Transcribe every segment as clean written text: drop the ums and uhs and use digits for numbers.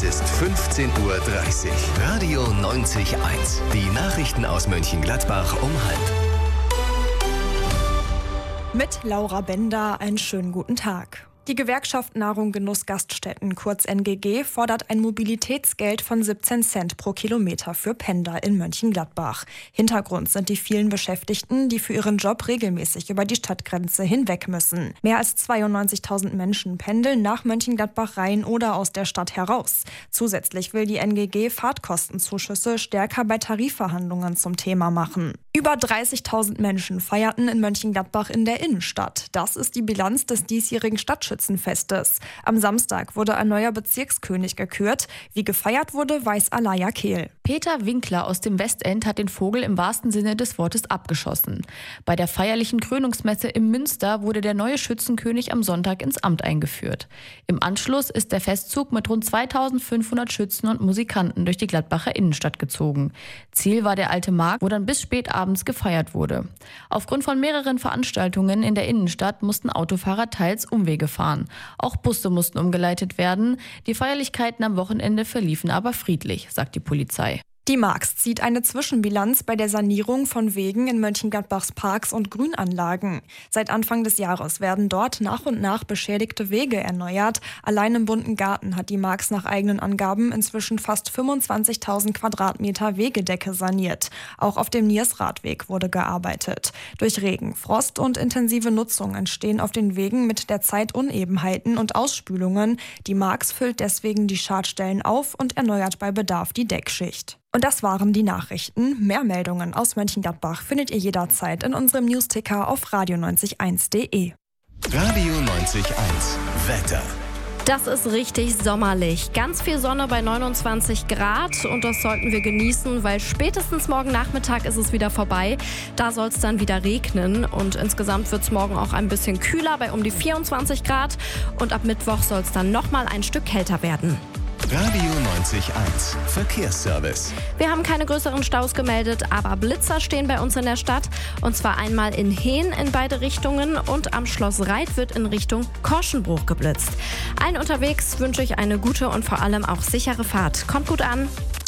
Es ist 15:30 Uhr. Radio 90.1. Die Nachrichten aus Mönchengladbach um 12:30. Mit Laura Bender einen schönen guten Tag. Die Gewerkschaft Nahrung Genuss Gaststätten, kurz NGG, fordert ein Mobilitätsgeld von 17 Cent pro Kilometer für Pendler in Mönchengladbach. Hintergrund sind die vielen Beschäftigten, die für ihren Job regelmäßig über die Stadtgrenze hinweg müssen. Mehr als 92.000 Menschen pendeln nach Mönchengladbach rein oder aus der Stadt heraus. Zusätzlich will die NGG Fahrtkostenzuschüsse stärker bei Tarifverhandlungen zum Thema machen. Über 30.000 Menschen feierten in Mönchengladbach in der Innenstadt. Das ist die Bilanz des diesjährigen Stadtschützenfestes. Am Samstag wurde ein neuer Bezirkskönig gekürt. Wie gefeiert wurde, weiß Alaya Kehl. Peter Winkler aus dem Westend hat den Vogel im wahrsten Sinne des Wortes abgeschossen. Bei der feierlichen Krönungsmesse im Münster wurde der neue Schützenkönig am Sonntag ins Amt eingeführt. Im Anschluss ist der Festzug mit rund 2.500 Schützen und Musikanten durch die Gladbacher Innenstadt gezogen. Ziel war der Alte Markt, wo dann bis spät abends gefeiert wurde. Aufgrund von mehreren Veranstaltungen in der Innenstadt mussten Autofahrer teils Umwege fahren. Auch Busse mussten umgeleitet werden. Die Feierlichkeiten am Wochenende verliefen aber friedlich, sagt die Polizei. Die Marx zieht eine Zwischenbilanz bei der Sanierung von Wegen in Mönchengladbachs Parks und Grünanlagen. Seit Anfang des Jahres werden dort nach und nach beschädigte Wege erneuert. Allein im Bunten Garten hat die Marx nach eigenen Angaben inzwischen fast 25.000 Quadratmeter Wegedecke saniert. Auch auf dem Niersradweg wurde gearbeitet. Durch Regen, Frost und intensive Nutzung entstehen auf den Wegen mit der Zeit Unebenheiten und Ausspülungen. Die Marx füllt deswegen die Schadstellen auf und erneuert bei Bedarf die Deckschicht. Und das waren die Nachrichten. Mehr Meldungen aus Mönchengladbach findet ihr jederzeit in unserem Newsticker auf radio90.1.de. Radio 90.1. Wetter. Das ist richtig sommerlich. Ganz viel Sonne bei 29 Grad und das sollten wir genießen, weil spätestens morgen Nachmittag ist es wieder vorbei. Da soll es dann wieder regnen und insgesamt wird es morgen auch ein bisschen kühler bei um die 24 Grad und ab Mittwoch soll es dann nochmal ein Stück kälter werden. Radio 90.1. Verkehrsservice. Wir haben keine größeren Staus gemeldet, aber Blitzer stehen bei uns in der Stadt. Und zwar einmal in Hehn in beide Richtungen und am Schloss Reit wird in Richtung Korschenbruch geblitzt. Allen unterwegs wünsche ich eine gute und vor allem auch sichere Fahrt. Kommt gut an.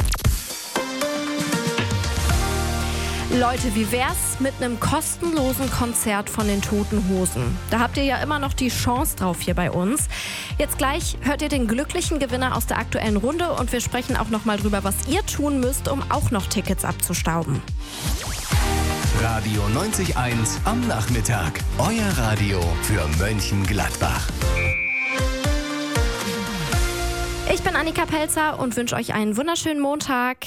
Leute, wie wär's mit einem kostenlosen Konzert von den Toten Hosen? Da habt ihr ja immer noch die Chance drauf hier bei uns. Jetzt gleich hört ihr den glücklichen Gewinner aus der aktuellen Runde und wir sprechen auch noch mal drüber, was ihr tun müsst, um auch noch Tickets abzustauben. Radio 90.1 am Nachmittag. Euer Radio für Mönchengladbach. Ich bin Annika Pelzer und wünsche euch einen wunderschönen Montag.